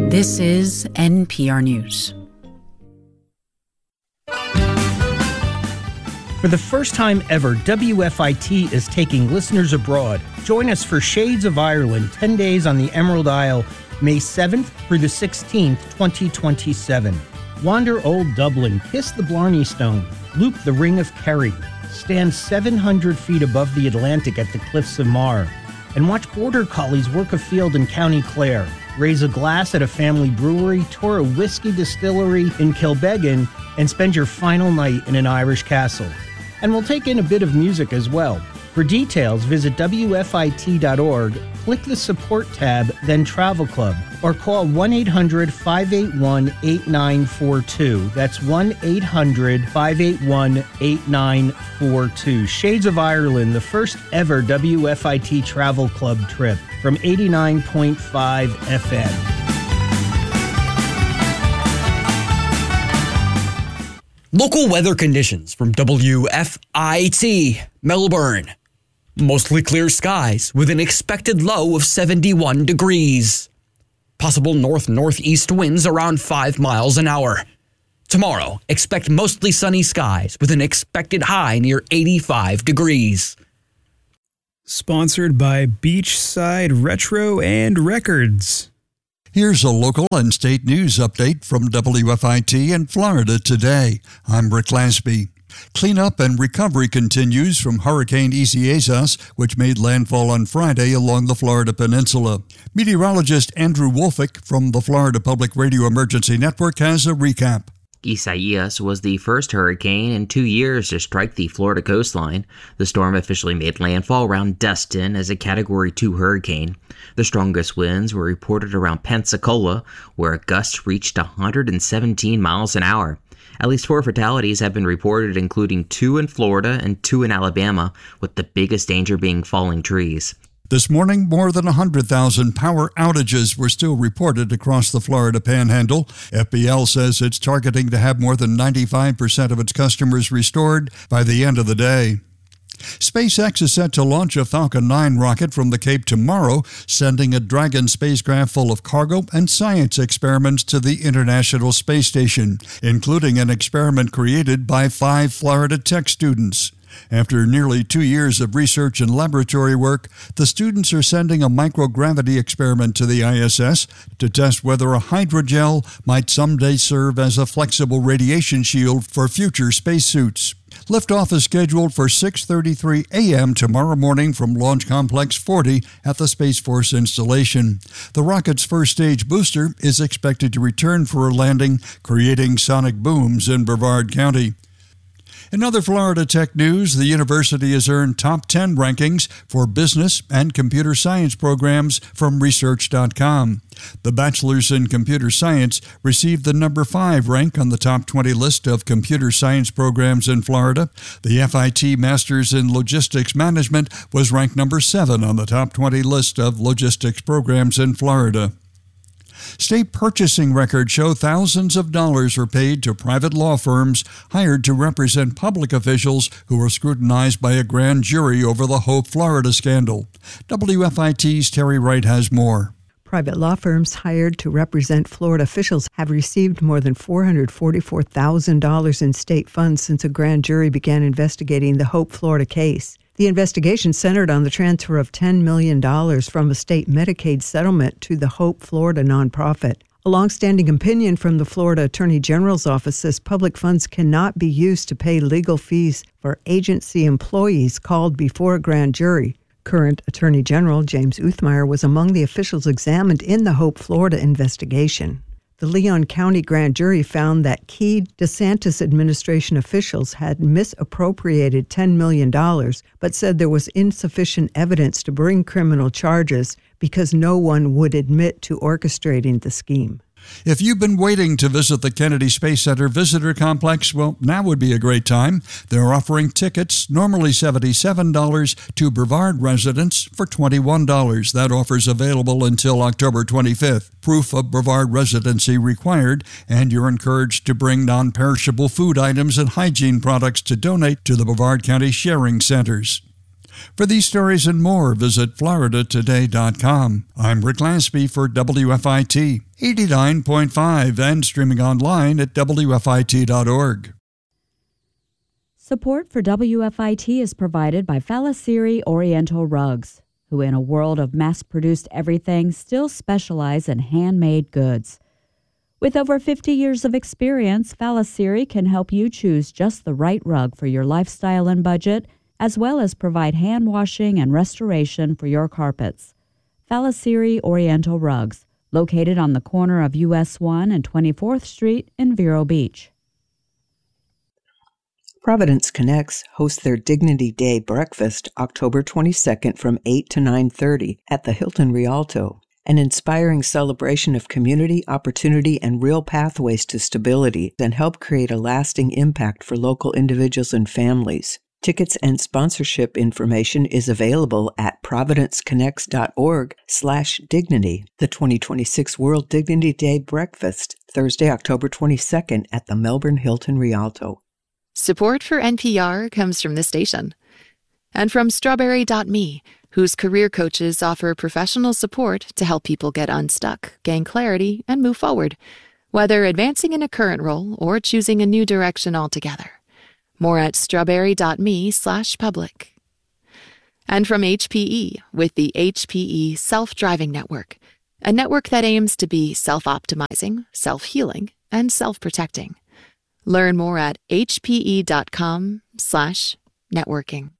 This is NPR News. For the first time ever, WFIT is taking listeners abroad. Join us for Shades of Ireland, 10 days on the Emerald Isle, May 7th through the 16th, 2027. Wander Old Dublin, kiss the Blarney Stone, loop the Ring of Kerry, stand 700 feet above the Atlantic at the Cliffs of Moher, and watch Border Collies work a field in County Clare, raise a glass at a family brewery, tour a whiskey distillery in Kilbeggan, and spend your final night in an Irish castle. And we'll take in a bit of music as well. For details, visit WFIT.org, click the Support tab, then Travel Club, or call 1-800-581-8942. That's 1-800-581-8942. Shades of Ireland, the first ever WFIT Travel Club trip from 89.5 FM. Local weather conditions from WFIT, Melbourne. Mostly clear skies with an expected low of 71 degrees. Possible north-northeast winds around 5 miles an hour. Tomorrow, expect mostly sunny skies with an expected high near 85 degrees. Sponsored by Beachside Retro and Records. Here's a local and state news update from WFIT in Florida today. I'm Rick Lasby. Cleanup and recovery continues from Hurricane Isaias, which made landfall on Friday along the Florida Peninsula. Meteorologist Andrew Wolfick from the Florida Public Radio Emergency Network has a recap. Isaias was the first hurricane in 2 years to strike the Florida coastline. The storm officially made landfall around Destin as a Category 2 hurricane. The strongest winds were reported around Pensacola, where gusts reached 117 miles an hour. At least 4 fatalities have been reported, including 2 in Florida and 2 in Alabama, with the biggest danger being falling trees. This morning, more than 100,000 power outages were still reported across the Florida Panhandle. FPL says it's targeting to have more than 95% of its customers restored by the end of the day. SpaceX is set to launch a Falcon 9 rocket from the Cape tomorrow, sending a Dragon spacecraft full of cargo and science experiments to the International Space Station, including an experiment created by 5 Florida Tech students. After nearly 2 years of research and laboratory work, the students are sending a microgravity experiment to the ISS to test whether a hydrogel might someday serve as a flexible radiation shield for future spacesuits. Liftoff is scheduled for 6:33 a.m. tomorrow morning from Launch Complex 40 at the Space Force installation. The rocket's first stage booster is expected to return for a landing, creating sonic booms in Brevard County. In other Florida Tech news, the university has earned top 10 rankings for business and computer science programs from Research.com. The Bachelor's in Computer Science received the number 5 rank on the top 20 list of computer science programs in Florida. The FIT Master's in Logistics Management was ranked number 7 on the top 20 list of logistics programs in Florida. State purchasing records show thousands of dollars were paid to private law firms hired to represent public officials who were scrutinized by a grand jury over the Hope, Florida scandal. WFIT's Terry Wright has more. Private law firms hired to represent Florida officials have received more than $444,000 in state funds since a grand jury began investigating the Hope, Florida case. The investigation centered on the transfer of $10 million from a state Medicaid settlement to the Hope, Florida nonprofit. A longstanding opinion from the Florida Attorney General's office says public funds cannot be used to pay legal fees for agency employees called before a grand jury. Current Attorney General James Uthmeyer was among the officials examined in the Hope, Florida investigation. The Leon County grand jury found that key DeSantis administration officials had misappropriated $10 million, but said there was insufficient evidence to bring criminal charges because no one would admit to orchestrating the scheme. If you've been waiting to visit the Kennedy Space Center Visitor Complex, well, now would be a great time. They're offering tickets, normally $77, to Brevard residents for $21. That offer's available until October 25th. Proof of Brevard residency required, and you're encouraged to bring non-perishable food items and hygiene products to donate to the Brevard County Sharing Centers. For these stories and more, visit floridatoday.com. I'm Rick Lasby for WFIT 89.5 and streaming online at WFIT.org. Support for WFIT is provided by Falasiri Oriental Rugs, who in a world of mass-produced everything still specialize in handmade goods. With over 50 years of experience, Falasiri can help you choose just the right rug for your lifestyle and budget, as well as provide hand washing and restoration for your carpets. Falasiri Oriental Rugs, located on the corner of US 1 and 24th Street in Vero Beach. Providence Connects hosts their Dignity Day breakfast October 22nd from 8 to 9:30 at the Hilton Rialto, an inspiring celebration of community, opportunity, and real pathways to stability that help create a lasting impact for local individuals and families. Tickets and sponsorship information is available at providenceconnects.org/dignity. The 2026 World Dignity Day breakfast, Thursday, October 22nd at the Melbourne Hilton Rialto. Support for NPR comes from this station and from Strawberry.me, whose career coaches offer professional support to help people get unstuck, gain clarity, and move forward, whether advancing in a current role or choosing a new direction altogether. More at strawberry.me/public. And from HPE with the HPE Self-Driving Network, a network that aims to be self-optimizing, self-healing, and self-protecting. Learn more at hpe.com/networking.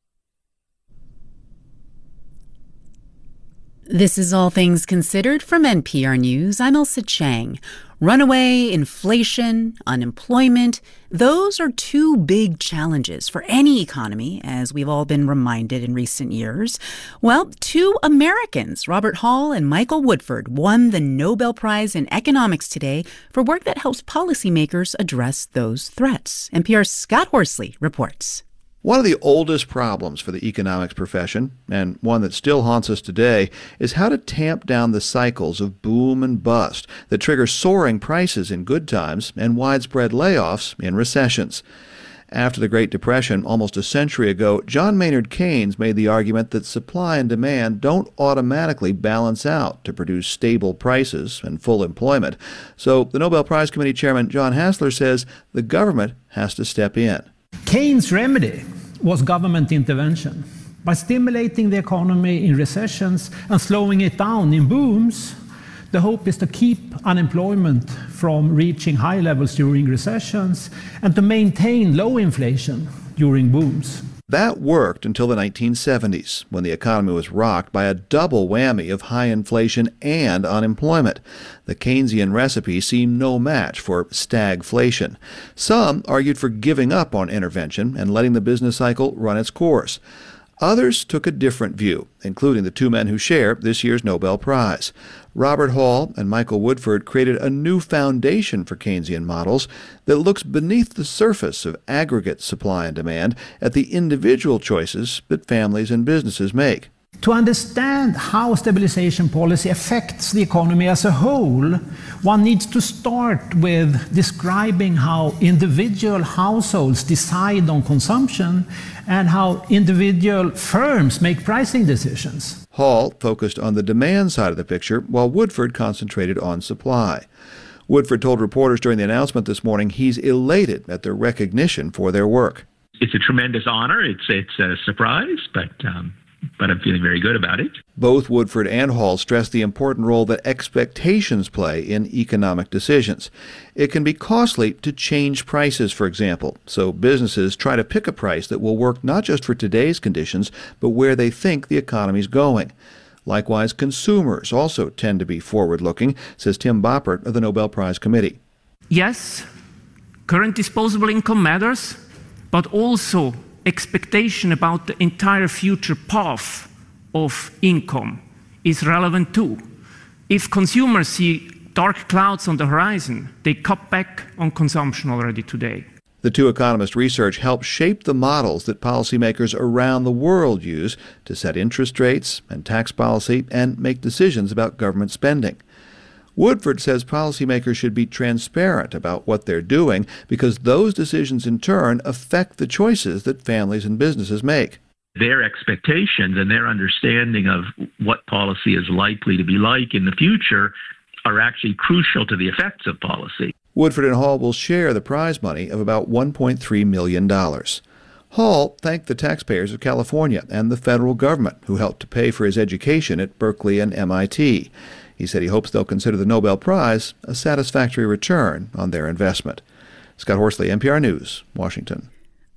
This is All Things Considered from NPR News. I'm Elsa Chang. Runaway inflation, unemployment, those are two big challenges for any economy, as we've all been reminded in recent years. Well, two Americans, Robert Hall and Michael Woodford, won the Nobel Prize in Economics today for work that helps policymakers address those threats. NPR's Scott Horsley reports. One of the oldest problems for the economics profession, and one that still haunts us today, is how to tamp down the cycles of boom and bust that trigger soaring prices in good times and widespread layoffs in recessions. After the Great Depression, almost a century ago, John Maynard Keynes made the argument that supply and demand don't automatically balance out to produce stable prices and full employment. So the Nobel Prize Committee Chairman John Hassler says the government has to step in. Keynes' remedy was government intervention. By stimulating the economy in recessions and slowing it down in booms, the hope is to keep unemployment from reaching high levels during recessions and to maintain low inflation during booms. That worked until the 1970s, when the economy was rocked by a double whammy of high inflation and unemployment. The Keynesian recipe seemed no match for stagflation. Some argued for giving up on intervention and letting the business cycle run its course. Others took a different view, including the two men who share this year's Nobel Prize. Robert Hall and Michael Woodford created a new foundation for Keynesian models that looks beneath the surface of aggregate supply and demand at the individual choices that families and businesses make. To understand how stabilization policy affects the economy as a whole, one needs to start with describing how individual households decide on consumption and how individual firms make pricing decisions. Hall focused on the demand side of the picture, while Woodford concentrated on supply. Woodford told reporters during the announcement this morning he's elated at their recognition for their work. It's a tremendous honor. It's a surprise, but I'm feeling very good about it. Both Woodford and Hall stress the important role that expectations play in economic decisions. It can be costly to change prices, for example, so businesses try to pick a price that will work not just for today's conditions, but where they think the economy's going. Likewise, consumers also tend to be forward-looking, says Tim Boppert of the Nobel Prize Committee. Yes, current disposable income matters, but also expectation about the entire future path of income is relevant too. If consumers see dark clouds on the horizon, they cut back on consumption already today. The two economists' research helps shape the models that policymakers around the world use to set interest rates and tax policy and make decisions about government spending. Woodford says policymakers should be transparent about what they're doing because those decisions in turn affect the choices that families and businesses make. Their expectations and their understanding of what policy is likely to be like in the future are actually crucial to the effects of policy. Woodford and Hall will share the prize money of about $1.3 million. Hall thanked the taxpayers of California and the federal government who helped to pay for his education at Berkeley and MIT. He said he hopes they'll consider the Nobel Prize a satisfactory return on their investment. Scott Horsley, NPR News, Washington.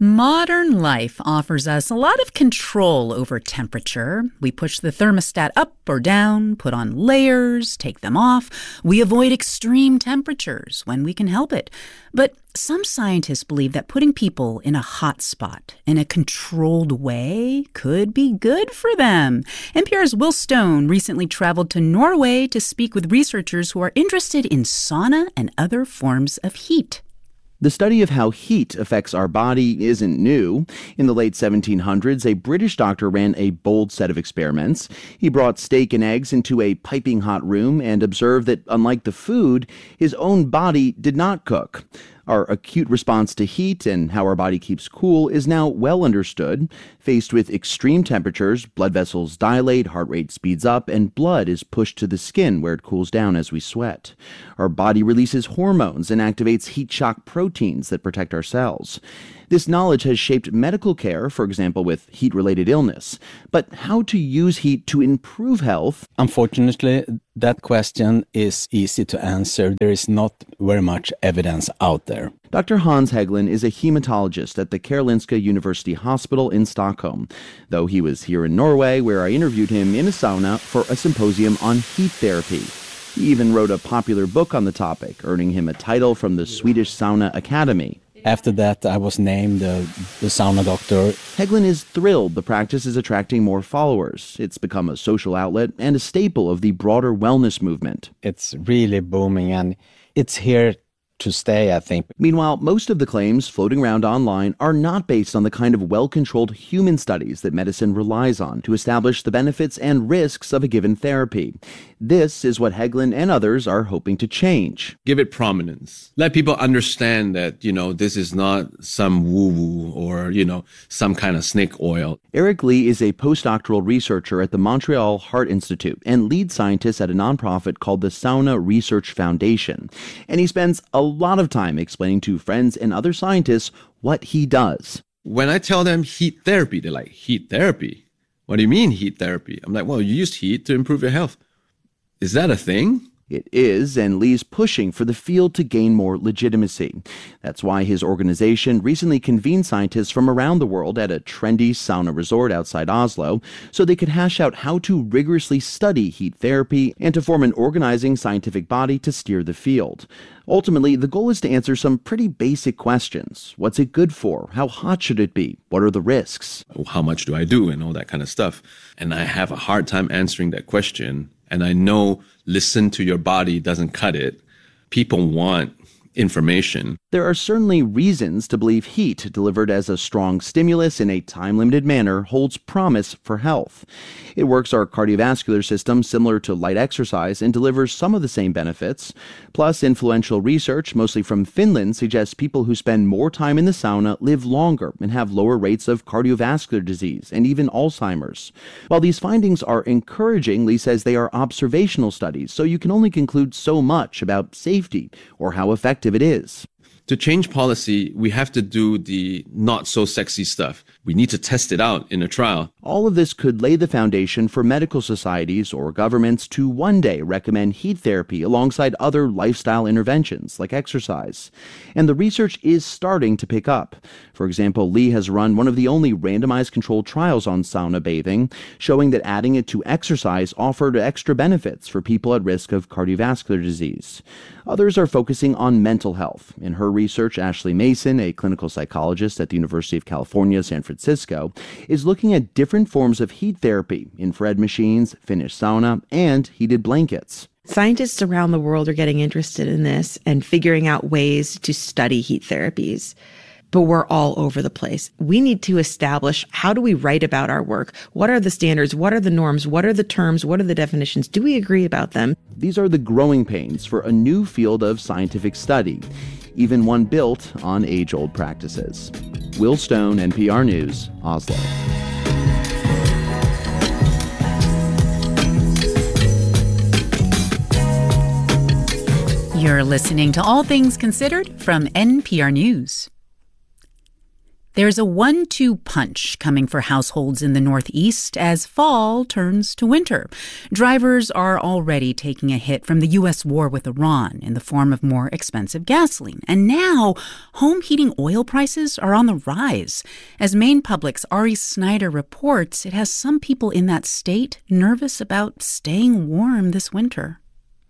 Modern life offers us a lot of control over temperature. We push the thermostat up or down, put on layers, take them off. We avoid extreme temperatures when we can help it. But some scientists believe that putting people in a hot spot in a controlled way could be good for them. NPR's Will Stone recently traveled to Norway to speak with researchers who are interested in sauna and other forms of heat. The study of how heat affects our body isn't new. In the late 1700s, a British doctor ran a bold set of experiments. He brought steak and eggs into a piping hot room and observed that, unlike the food, his own body did not cook. Our acute response to heat and how our body keeps cool is now well understood. Faced with extreme temperatures, blood vessels dilate, heart rate speeds up, and blood is pushed to the skin where it cools down as we sweat. Our body releases hormones and activates heat shock proteins that protect our cells. This knowledge has shaped medical care, for example, with heat-related illness. But how to use heat to improve health? Unfortunately, that question is easy to answer. There is not very much evidence out there. Dr. Hans Hägglund is a hematologist at the Karolinska University Hospital in Stockholm, though he was here in Norway, where I interviewed him in a sauna for a symposium on heat therapy. He even wrote a popular book on the topic, earning him a title from the Swedish Sauna Academy. After that, I was named the sauna doctor. Hägglund is thrilled the practice is attracting more followers. It's become a social outlet and a staple of the broader wellness movement. It's really booming, and it's here to stay, I think. Meanwhile, most of the claims floating around online are not based on the kind of well-controlled human studies that medicine relies on to establish the benefits and risks of a given therapy. This is what Hägglund and others are hoping to change. Give it prominence. Let people understand that, this is not some woo-woo or, some kind of snake oil. Eric Lee is a postdoctoral researcher at the Montreal Heart Institute and lead scientist at a nonprofit called the Sauna Research Foundation. And he spends a lot of time explaining to friends and other scientists what he does. When I tell them heat therapy, they're like, heat therapy? What do you mean heat therapy? I'm like, well, you use heat to improve your health. Is that a thing? It is, and Lee's pushing for the field to gain more legitimacy. That's why his organization recently convened scientists from around the world at a trendy sauna resort outside Oslo so they could hash out how to rigorously study heat therapy and to form an organizing scientific body to steer the field. Ultimately, the goal is to answer some pretty basic questions. What's it good for? How hot should it be? What are the risks? How much do I do? And all that kind of stuff. And I have a hard time answering that question. And I know listen to your body doesn't cut it. People want information. There are certainly reasons to believe heat delivered as a strong stimulus in a time-limited manner holds promise for health. It works our cardiovascular system similar to light exercise and delivers some of the same benefits. Plus, influential research, mostly from Finland, suggests people who spend more time in the sauna live longer and have lower rates of cardiovascular disease and even Alzheimer's. While these findings are encouraging, Lee says they are observational studies, so you can only conclude so much about safety or how effective it is. To change policy, we have to do the not so sexy stuff. We need to test it out in a trial. All of this could lay the foundation for medical societies or governments to one day recommend heat therapy alongside other lifestyle interventions like exercise. And the research is starting to pick up. For example, Lee has run one of the only randomized controlled trials on sauna bathing, showing that adding it to exercise offered extra benefits for people at risk of cardiovascular disease. Others are focusing on mental health. In her research, Ashley Mason, a clinical psychologist at the University of California, San Francisco, is looking at different forms of heat therapy, infrared machines, Finnish sauna, and heated blankets. Scientists around the world are getting interested in this and figuring out ways to study heat therapies. But we're all over the place. We need to establish, how do we write about our work? What are the standards? What are the norms? What are the terms? What are the definitions? Do we agree about them? These are the growing pains for a new field of scientific study, even one built on age-old practices. Will Stone, NPR News, Oslo. You're listening to All Things Considered from NPR News. There's a 1-2 punch coming for households in the Northeast as fall turns to winter. Drivers are already taking a hit from the U.S. war with Iran in the form of more expensive gasoline. And now, home heating oil prices are on the rise. As Maine Public's Ari Snyder reports, it has some people in that state nervous about staying warm this winter.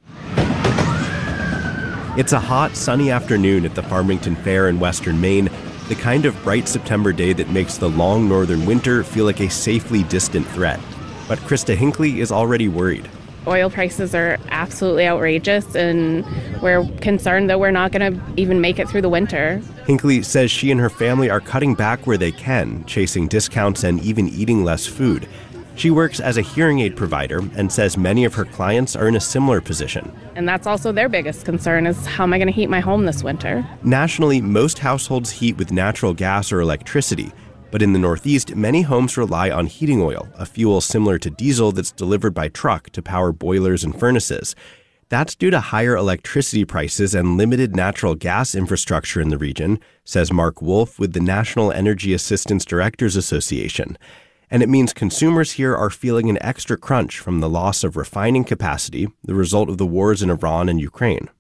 It's a hot, sunny afternoon at the Farmington Fair in western Maine, the kind of bright September day that makes the long northern winter feel like a safely distant threat. But Krista Hinckley is already worried. Oil prices are absolutely outrageous, and we're concerned that we're not going to even make it through the winter. Hinckley says she and her family are cutting back where they can, chasing discounts and even eating less food. She works as a hearing aid provider and says many of her clients are in a similar position. And that's also their biggest concern is, how am I going to heat my home this winter? Nationally, most households heat with natural gas or electricity. But in the Northeast, many homes rely on heating oil, a fuel similar to diesel that's delivered by truck to power boilers and furnaces. That's due to higher electricity prices and limited natural gas infrastructure in the region, says Mark Wolf with the National Energy Assistance Directors Association. And it means consumers here are feeling an extra crunch from the loss of refining capacity, the result of the wars in Iran and Ukraine.